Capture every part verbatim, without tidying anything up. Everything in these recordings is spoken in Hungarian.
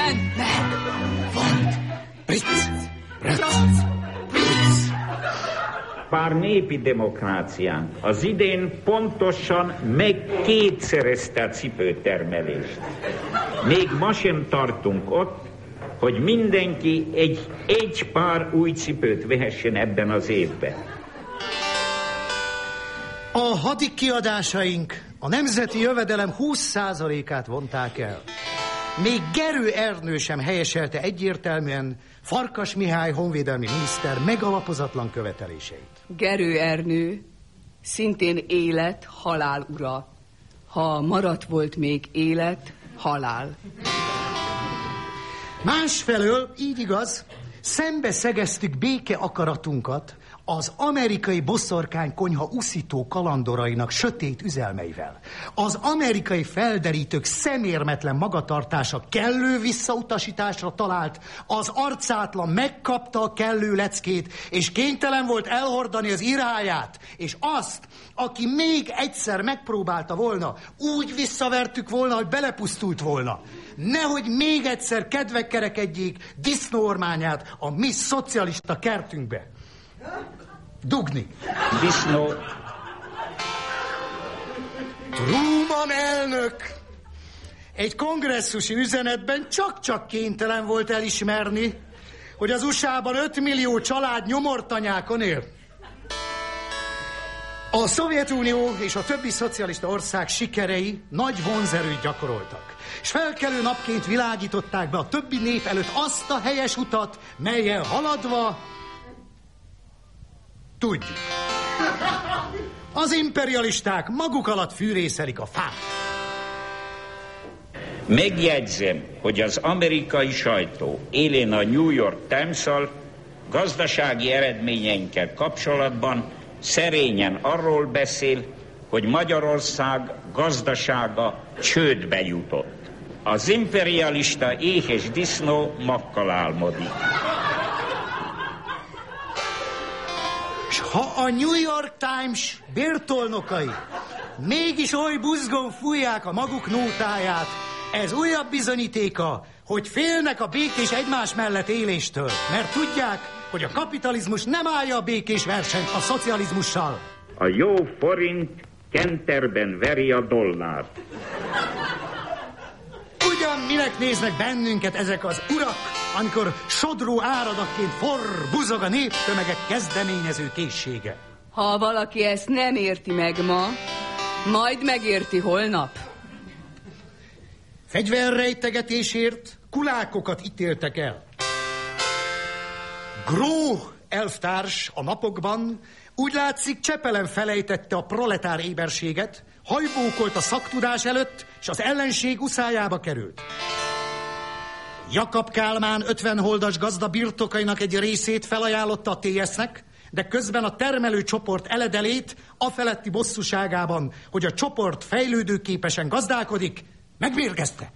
Isten! Meg volt! Pric! Prac! Pric! Pár népi demokráciánk az idén pontosan megkétszerezte a cipőtermelést. Még ma sem tartunk ott, hogy mindenki egy, egy pár új cipőt vehessen ebben az évben. A hadi kiadásaink a nemzeti jövedelem húsz százalékát vonták el. Még Gerő Ernő sem helyeselte egyértelműen Farkas Mihály honvédelmi miniszter megalapozatlan követeléseit. Gerő Ernő szintén élet, halál ura. Ha maradt volt még élet, halál. Másfelől, így igaz, szembe szegeztük béke akaratunkat az amerikai boszorkány konyha uszító kalandorainak sötét üzelmeivel. Az amerikai felderítők szemérmetlen magatartása kellő visszautasításra talált, az arcátlan megkapta a kellő leckét, és kénytelen volt elhordani az iráját, és azt, aki még egyszer megpróbálta volna, úgy visszavertük volna, hogy belepusztult volna. Nehogy még egyszer kedve kerekedjék disznóormányát a mi szocialista kertünkbe. Dugni. Disznó. Truman elnök egy kongresszusi üzenetben csak-csak kénytelen volt elismerni, hogy az u es á-ban öt millió család nyomortanyákon él. A Szovjetunió és a többi szocialista ország sikerei nagy vonzerőt gyakoroltak, és felkelő napként világították be a többi nép előtt azt a helyes utat, mellyel haladva tudjuk. Az imperialisták maguk alatt fűrészelik a fát. Megjegyzem, hogy az amerikai sajtó élén a New York Times-szal gazdasági eredményeinkkel kapcsolatban szerényen arról beszél, hogy Magyarország gazdasága csődbe jutott. Az imperialista éhes disznó makkal álmodik. S ha a New York Times bértolnokai mégis oly buzgón fújják a maguk nótáját, ez újabb bizonyítéka, hogy félnek a békés egymás mellett éléstől, mert tudják, hogy a kapitalizmus nem állja a békés versenyt a szocializmussal. A jó forint kenterben veri a dollárt. Ugyan minek néznek bennünket ezek az urak, amikor sodró áradakként forr, buzog a néptömegek kezdeményező készsége. Ha valaki ezt nem érti meg ma, majd megérti holnap. Fegyverrejtegetésért kulákokat ítéltek el. Gró elvtárs a napokban úgy látszik Csepelen felejtette a proletár éberséget, hajbókolt a szaktudás előtt, és az ellenség uszájába került. Jakab Kálmán ötven holdas gazda birtokainak egy részét felajánlotta a té es-nek, de közben a termelő csoport eledelét afeletti bosszúságában, hogy a csoport fejlődőképesen gazdálkodik, megmérgezte.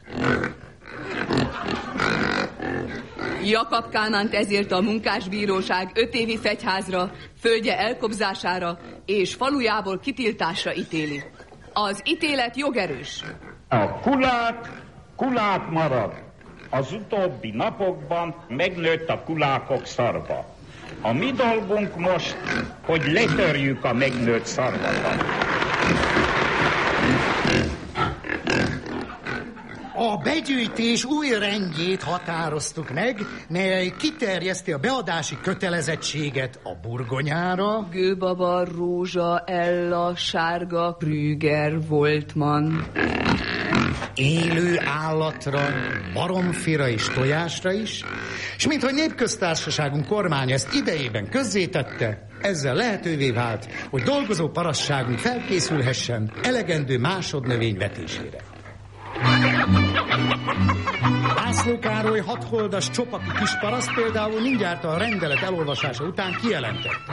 Jakab Kálmánt ezért a munkásbíróság öt évi fegyházra, földje elkobzására és falujából kitiltásra ítéli. Az ítélet jogerős. A kulák, kulák marad. Az utóbbi napokban megnőtt a kulákok szarva. A mi dolgunk most, hogy letörjük a megnőtt szarvakat. A begyűjtés új rendjét határoztuk meg, mely kiterjeszti a beadási kötelezettséget a burgonyára, Gőbaba, Rózsa, Ella, Sárga, Krüger, Voltman, élő állatra, baromfira és tojásra is, és minthogy népköztársaságunk kormány ezt idejében közzétette, ezzel lehetővé vált, hogy dolgozó parasságunk felkészülhessen elegendő másodnövény vetésére. László Károly hatholdas csopaki kisparaszt például mindjárt a rendelet elolvasása után kijelentette.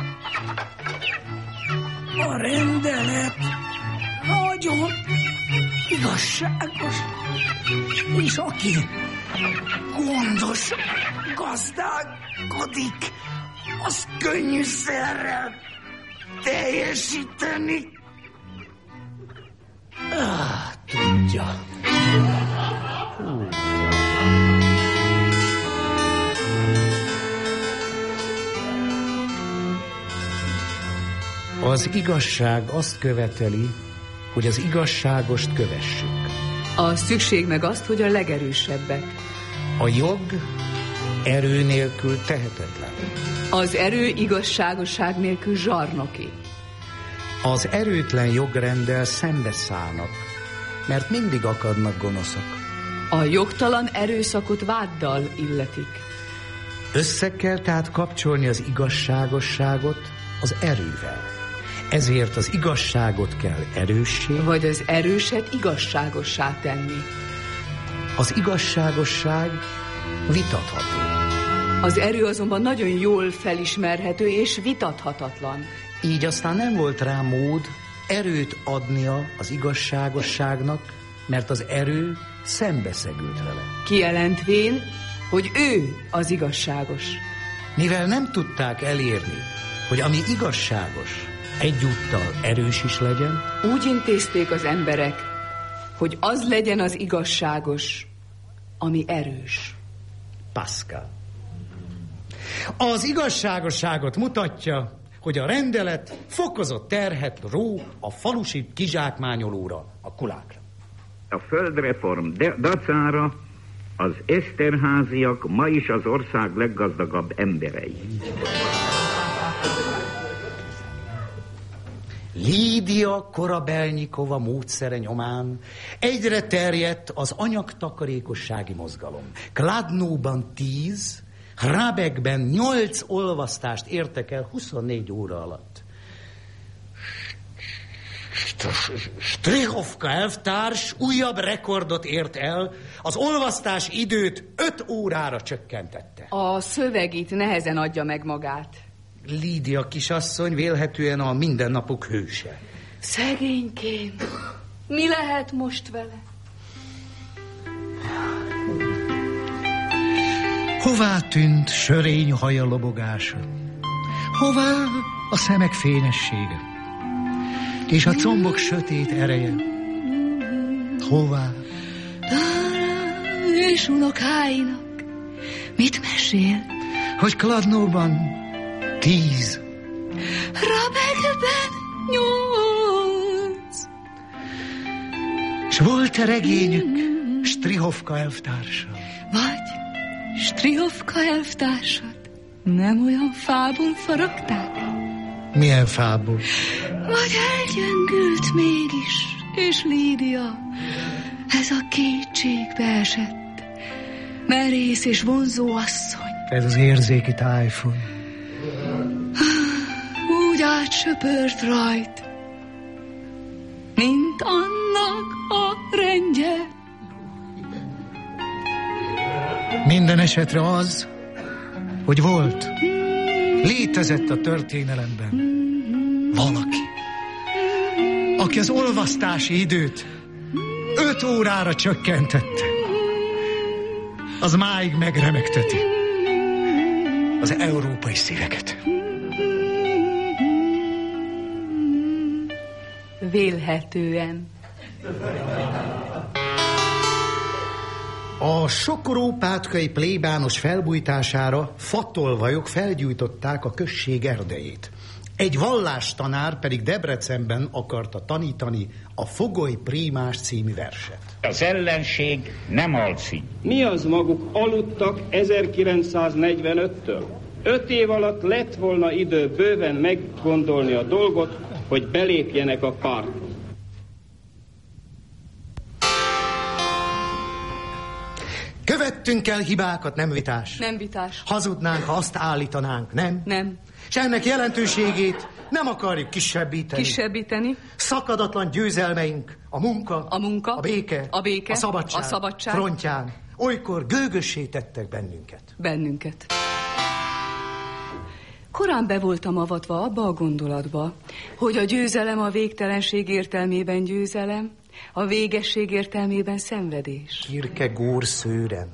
A rendelet nagyon igazságos, és aki gondos gazdálkodik, az könnyűszerrel teljesíteni. Ah, tudja. Hú. Az igazság azt követeli, hogy az igazságost kövessük. A szükség meg azt, hogy a legerősebbek. A jog erő nélkül tehetetlen. Az erő igazságosság nélkül zsarnoki. Az erőtlen jogrenddel szembeszállnak, mert mindig akadnak gonoszok. A jogtalan erőszakot váddal illetik. Össze kell tehát kapcsolni az igazságosságot az erővel. Ezért az igazságot kell erőssé, vagy az erőset igazságossá tenni. Az igazságosság vitatható. Az erő azonban nagyon jól felismerhető és vitathatatlan. Így aztán nem volt rá mód erőt adnia az igazságosságnak, mert az erő szembeszegült vele. Kijelentvén, hogy ő az igazságos. Mivel nem tudták elérni, hogy ami igazságos, egyúttal erős is legyen, úgy intézték az emberek, hogy az legyen az igazságos, ami erős. Pascal. Az igazságosságot mutatja, hogy a rendelet fokozott terhet ró a falusi kizsákmányolóra, a kulákra. A földreform dacára az Eszterháziak ma is az ország leggazdagabb emberei. Lídia Korabelnyikova módszere nyomán egyre terjedt az anyagtakarékossági mozgalom. Kladnóban tíz, Hrabekben nyolc olvasztást értek el huszonnégy óra alatt. Strihovka elvtárs újabb rekordot ért el, az olvasztás időt öt órára csökkentette. A szöveg itt nehezen adja meg magát. Lídia kisasszony vélhetően a mindennapok hőse. Szegénykém, mi lehet most vele? Hová tűnt sörény haja lobogása? Hová a szemek fényessége? És a combok sötét ereje? Hová? És unokáinak mit mesél? Hogy Kladnóban tíz. Hrabekben nyolc. S volt-e regényük Strihovka elvtársa? Vagy Strihovka elvtársad nem olyan fából faragták? Milyen fából? Vagy elgyöngült mégis, és Lídia, ez a kétségbe esett, merész és vonzó asszony. Ez az érzéki tájfun. Úgy átsöpört rajt, mint annak a rendje. Minden esetre az, hogy volt, létezett a történelemben valaki, aki az olvasztási időt öt órára csökkentette. Az máig megremegteti az európai szíveket. Vélhetően. A sokorópátkai plébános felbújtására fatolvajok felgyújtották a község erdejét. Egy vallástanár pedig Debrecenben akarta tanítani a Fogoly Prímás című verset. Az ellenség nem alszik. Mi az maguk aludtak ezerkilencszáznegyvenöttől? Öt év alatt lett volna idő bőven meggondolni a dolgot, hogy belépjenek a pártba. Követtünk el hibákat, nem vitás. Nem vitás. Hazudnánk, ha azt állítanánk, nem? Nem. És ennek jelentőségét nem akarjuk kisebbíteni. Kisebbíteni. Szakadatlan győzelmeink, a munka, a, munka, a béke, a, béke, a szabadság, a szabadság frontján olykor gőgössé tettek bennünket. Bennünket. Korán be voltam avatva abba a gondolatba, hogy a győzelem a végtelenség értelmében győzelem, a végesség értelmében szenvedés. Kierkegaard Sören.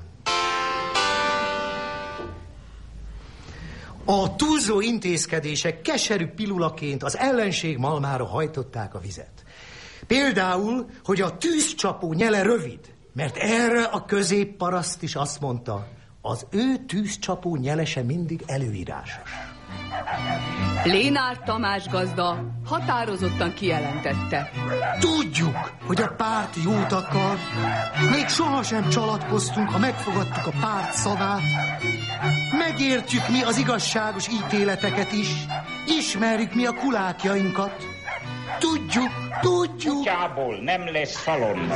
A túlzó intézkedések keserű pilulaként az ellenség malmára hajtották a vizet. Például, hogy a tűzcsapó nyele rövid, mert erre a középparaszt is azt mondta, az ő tűzcsapó nyelese mindig előírásos. Lénár Tamás gazda határozottan kijelentette. Tudjuk, hogy a párt jót akar. Még sohasem csalatkoztunk, ha megfogadtuk a párt szavát. Megértjük mi az igazságos ítéleteket is. Ismerjük mi a kulákjainkat. Tudjuk, tudjuk. Kutyából nem lesz szalonna.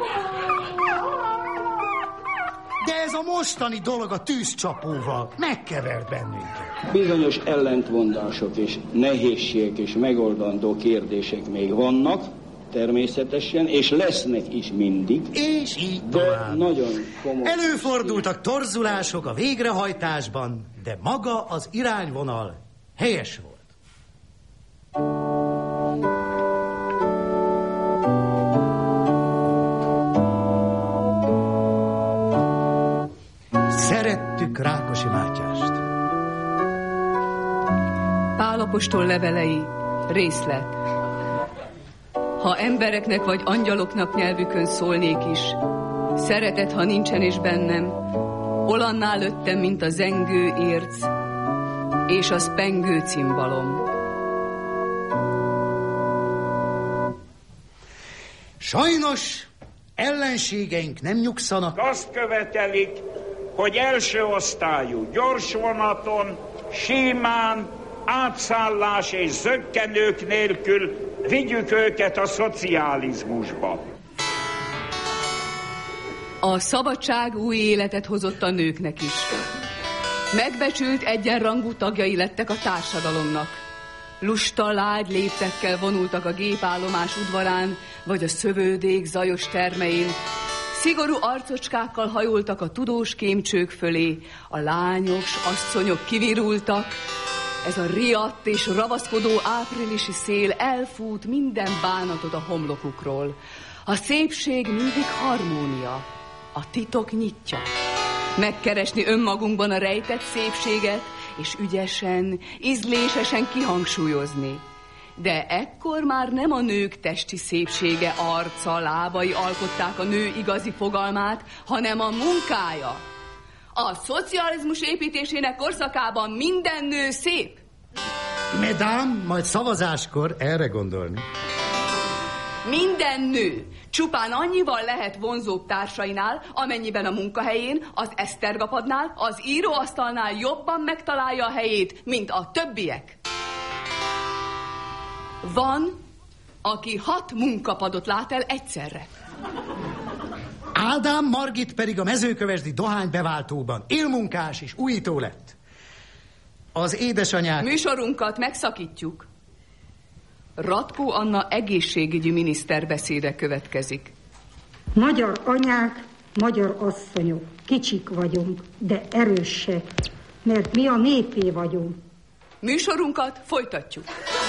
De ez a mostani dolog a tűzcsapóval megkevert bennünket. Bizonyos ellentmondások és nehézségek és megoldandó kérdések még vannak, természetesen, és lesznek is mindig. És így de tovább. Nagyon komoly. Előfordultak torzulások a végrehajtásban, de maga az irányvonal helyes volt. Szerettük Rákosi Mátyást. Pál apostol levelei, részlet. Ha embereknek vagy angyaloknak nyelvükön szólnék is, szeretet, ha nincsen is bennem, olanná lőttem, mint a zengő érc, és az pengő cimbalom. Sajnos ellenségeink nem nyugszanak. Azt követelik, hogy első osztályú gyorsvonaton, simán, átszállás és zökkenők nélkül vigyük őket a szocializmusba. A szabadság új életet hozott a nőknek is. Megbecsült egyenrangú tagjai lettek a társadalomnak. Lusta, lágy léptekkel vonultak a gépállomás udvarán, vagy a szövődék zajos termein. Szigorú arcocskákkal hajoltak a tudós kémcsők fölé, a lányok s asszonyok kivirultak. Ez a riadt és ravaszkodó áprilisi szél elfút minden bánatot a homlokukról. A szépség mindig harmónia, a titok nyitja. Megkeresni önmagunkban a rejtett szépséget, és ügyesen, ízlésesen kihangsúlyozni. De ekkor már nem a nők testi szépsége, arca, lábai alkották a nő igazi fogalmát, hanem a munkája. A szocializmus építésének korszakában minden nő szép. Medám, majd szavazáskor erre gondolni. Minden nő csupán annyival lehet vonzóbb társainál, amennyiben a munkahelyén, az esztergapadnál, az íróasztalnál jobban megtalálja a helyét, mint a többiek. Van, aki hat munkapadot lát el egyszerre. Ádám Margit pedig a mezőkövesdi dohánybeváltóban élmunkás és újító lett. Az édesanyák... Műsorunkat megszakítjuk. Ratkó Anna egészségügyi miniszter beszéde következik. Magyar anyák, magyar asszonyok, kicsik vagyunk, de erősek, mert mi a népé vagyunk. Műsorunkat folytatjuk.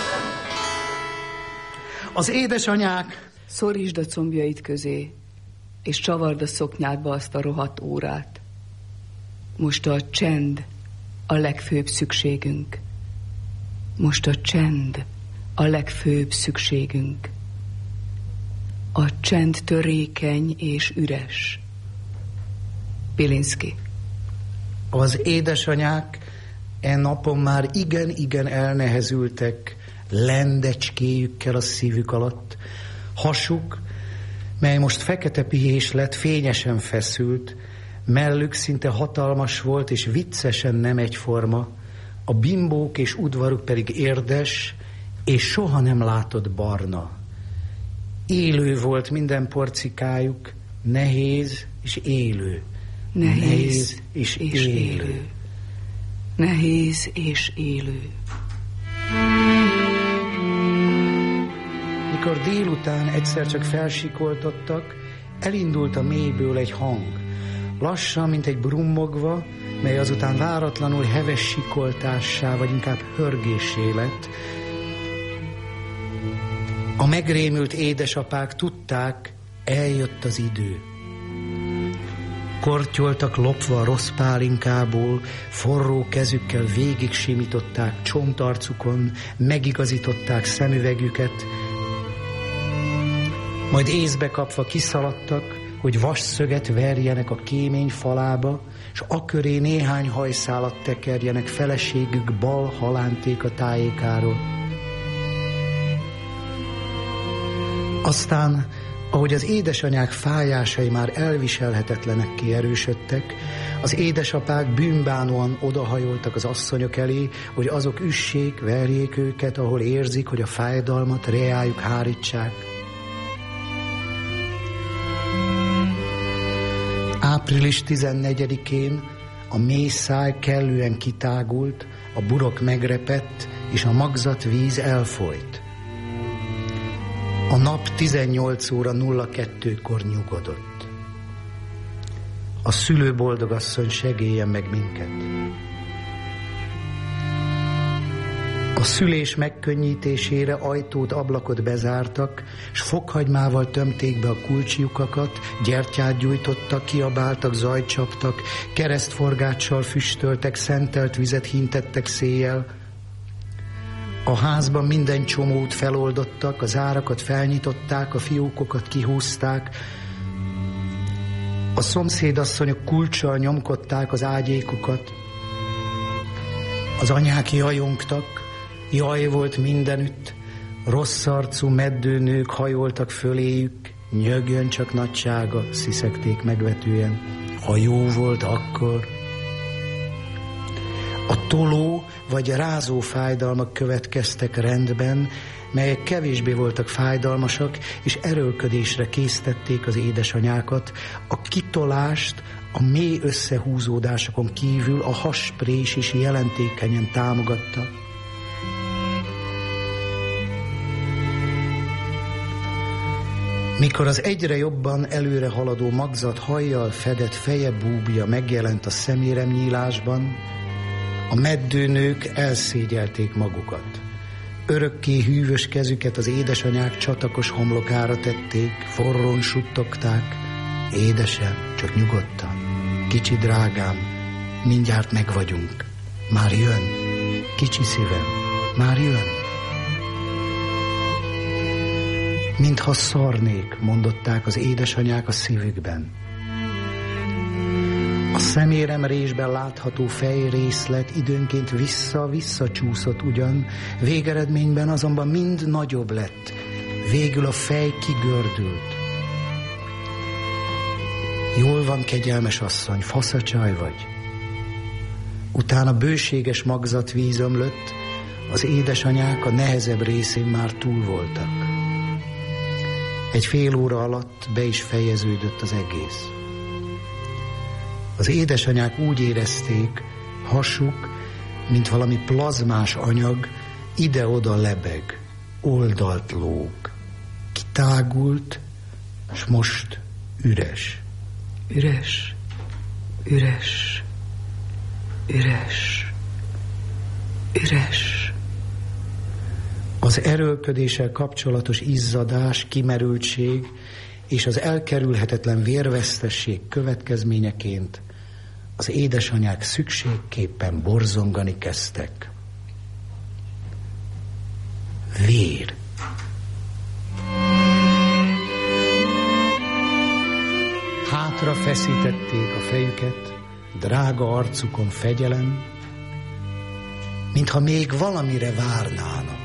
Az édesanyák... Szorítsd a combjait közé, és csavard a szoknyádba azt a rohadt órát. Most a csend a legfőbb szükségünk. Most a csend a legfőbb szükségünk. A csend törékeny és üres. Pilinszky. Az édesanyák e napon már igen-igen elnehezültek lendecskéjükkel a szívük alatt. Hasuk, mely most fekete pihés lett, fényesen feszült, mellük szinte hatalmas volt, és viccesen nem egyforma, a bimbók és udvaruk pedig érdes, és soha nem látott barna. Élő volt minden porcikájuk, nehéz és élő. Nehéz, nehéz és, és élő. élő. Nehéz és élő. Mikor délután egyszer csak felsikoltottak, elindult a mélyből egy hang. Lassan, mint egy brummogva, mely azután váratlanul heves sikoltássá, vagy inkább hörgésé lett. A megrémült édesapák tudták, eljött az idő. Kortyoltak lopva a rossz pálinkából, forró kezükkel végig simították csontarcukon, megigazították szemüvegüket, majd észbe kapva kiszaladtak, hogy vasszöget verjenek a kémény falába, s aköré néhány hajszálat tekerjenek feleségük bal halántéka tájékáról. Aztán, ahogy az édesanyák fájásai már elviselhetetlenekké erősödtek, az édesapák bűnbánóan odahajoltak az asszonyok elé, hogy azok üssék, verjék őket, ahol érzik, hogy a fájdalmat reájuk hárítsák. Április tizennegyedikén a mély száj kellően kitágult, a burok megrepett, és a magzatvíz elfolyt. A nap tizennyolc óra nulla kettőkor nyugodott. A szülőboldogasszony segéljen meg minket. A szülés megkönnyítésére ajtót, ablakot bezártak, s fokhagymával tömték be a kulcslyukakat, gyertyát gyújtottak, kiabáltak, zajt csaptak, keresztforgáccsal füstöltek, szentelt vizet hintettek széjjel. A házban minden csomót feloldottak, az árakat felnyitották, a fiókokat kihúzták, a szomszédasszonyok kulccsal nyomkodták az ágyékukat, az anyák jajongtak, jaj volt mindenütt, rossz arcú meddőnők hajoltak föléjük, nyögjön csak nagysága, sziszegték megvetően, ha jó volt akkor. A toló vagy rázó fájdalmak következtek rendben, melyek kevésbé voltak fájdalmasak, és erőlködésre késztették az édesanyákat. A kitolást a mély összehúzódásokon kívül a hasprés is jelentékenyen támogatta. Mikor az egyre jobban előre haladó magzat hajjal fedett feje búbja megjelent a szeméremnyílásban, a meddőnők elszégyelték magukat. Örökké hűvös kezüket az édesanyák csatakos homlokára tették, forrón suttogták. Édesem, csak nyugodtan, kicsi drágám, mindjárt megvagyunk. Már jön, kicsi szívem, már jön. Mintha szarnék, mondották az édesanyák a szívükben. A szeméremrésben látható fejrészlet időnként vissza-vissza csúszott ugyan, végeredményben azonban mind nagyobb lett. Végül a fej kigördült. Jól van, kegyelmes asszony, faszacsaj vagy. Utána bőséges magzatvíz ömlött, az édesanyák a nehezebb részén már túl voltak. Egy fél óra alatt be is fejeződött az egész. Az édesanyák úgy érezték, hasuk, mint valami plazmás anyag, ide-oda lebeg, oldalt lóg. Kitágult, s most üres. Üres, üres, üres, üres. Az erőlködéssel kapcsolatos izzadás, kimerültség és az elkerülhetetlen vérvesztesség következményeként az édesanyák szükségképpen borzongani kezdtek. Vér. Hátra feszítették a fejüket, drága arcukon fegyelem, mintha még valamire várnának.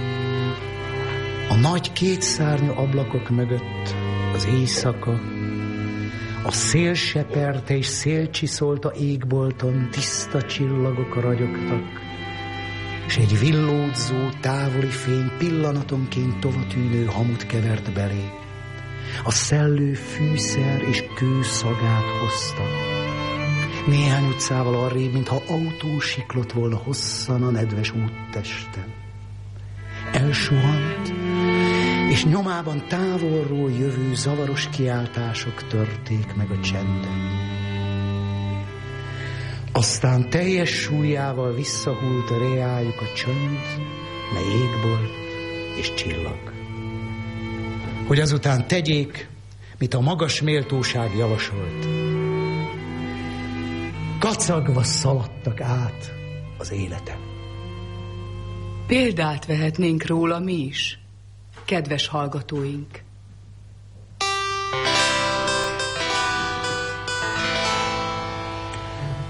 A nagy kétszárnyú ablakok mögött az éjszaka, a szél seperte és szél csiszolta égbolton, tiszta csillagok ragyogtak, és egy villódzó távoli fény pillanatonként tovatűnő hamut kevert belé. A szellő fűszer és kő szagát hozta. Néhány utcával arrébb, mintha autó siklott volna hosszan a nedves úttesten. Elsuhant, és nyomában távolról jövő zavaros kiáltások törték meg a csendet. Aztán teljes súlyával visszahult a reájuk a csönd, mely égbolt és csillag. Hogy azután tegyék, mit a magas méltóság javasolt. Kacagva szaladtak át az életen. Példát vehetnénk róla mi is, kedves hallgatóink.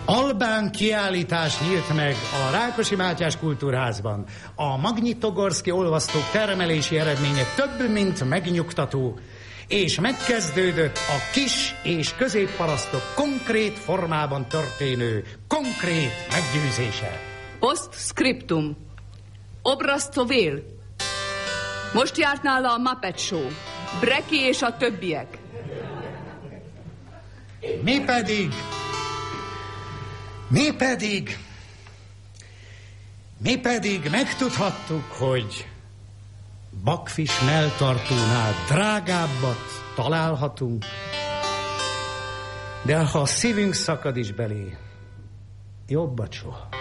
Albán kiállítás nyílt meg a Rákosi Mátyás Kultúrházban. A Magnitogorszki olvasztók termelési eredménye több, mint megnyugtató, és megkezdődött a kis és középparasztok konkrét formában történő, konkrét meggyőzése. Postscriptum. Obrazcovél. Most járt nála a Muppet Show. Breki és a többiek. Mi pedig... Mi pedig... Mi pedig megtudhattuk, hogy bakfis melltartónál drágábbat találhatunk, de ha a szívünk szakad is belé, jobbat soha.